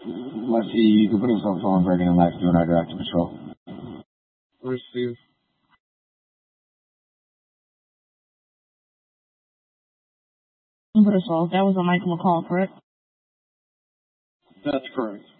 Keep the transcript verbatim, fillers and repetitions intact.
Let's see, you can put himself on breaking and life doing our direct patrol. Receive. Number assault. That was a Michael McCall, correct? That's correct.